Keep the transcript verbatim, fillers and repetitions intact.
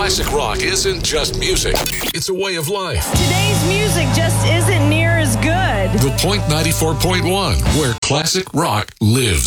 Classic rock isn't just music, it's a way of life. Today's music just isn't near as good. The Point ninety-four point one, where classic rock lives.